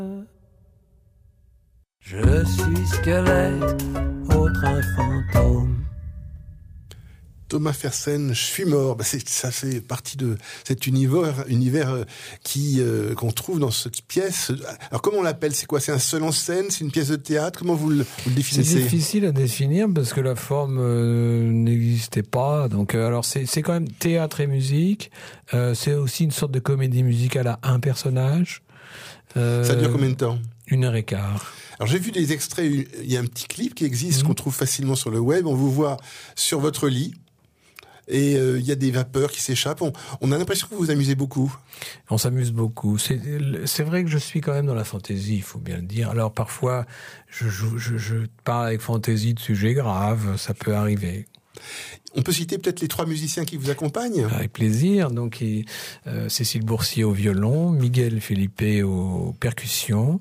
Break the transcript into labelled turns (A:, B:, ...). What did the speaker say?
A: Je suis squelette, autre un fantôme.
B: Thomas Fersen, Je suis mort. Ça fait partie de cet univers qu'on trouve dans cette pièce. Alors comment on l'appelle ? C'est quoi ? C'est un seul en scène ? C'est une pièce de théâtre ? Comment vous le définissez ?
C: C'est difficile à définir parce que la forme n'existait pas. Donc alors c'est quand même théâtre et musique. C'est aussi une sorte de comédie musicale à un personnage.
B: Ça dure combien de temps ?
C: 1h15.
B: Alors j'ai vu des extraits, il y a un petit clip qui existe, qu'on trouve facilement sur le web. On vous voit sur votre lit. Et il y a des vapeurs qui s'échappent. On a l'impression que vous vous amusez beaucoup.
C: On s'amuse beaucoup. C'est vrai que je suis quand même dans la fantaisie, il faut bien le dire. Alors parfois, je parle avec fantaisie de sujets graves, ça peut arriver.
B: On peut citer peut-être les 3 musiciens qui vous accompagnent ?
C: Avec plaisir. Donc, Cécile Boursier au violon, Miguel Felipe aux percussions,